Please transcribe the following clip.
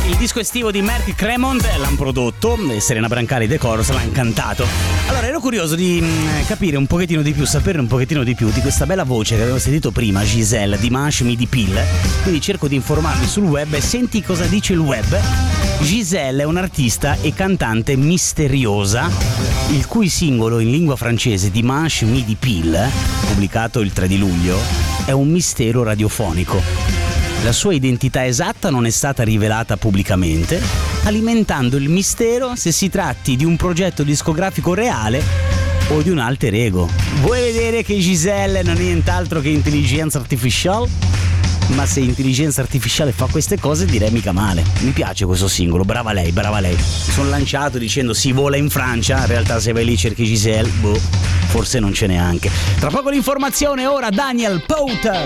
Il disco estivo di Merck Cremont l'hanno prodotto e Serena Brancali The Chorus l'hanno cantato. Allora ero curioso di capire un pochettino di più, sapere un pochettino di più di questa bella voce che avevo sentito prima, Giselle di Manche Midi Pill. Quindi cerco di informarmi sul web e senti cosa dice il web. Giselle è un'artista e cantante misteriosa, il cui singolo in lingua francese di Manche Midi Pill, pubblicato il 3 di luglio, è un mistero radiofonico. La sua identità esatta non è stata rivelata pubblicamente, alimentando il mistero se si tratti di un progetto discografico reale o di un alter ego. Vuoi vedere che Giselle non è nient'altro che intelligenza artificiale? Ma se intelligenza artificiale fa queste cose direi mica male. Mi piace questo singolo, brava lei, brava lei. Mi sono lanciato dicendo si vola in Francia, in realtà se vai lì cerchi Giselle, forse non ce n'è anche. Tra poco l'informazione, ora Daniel Powter.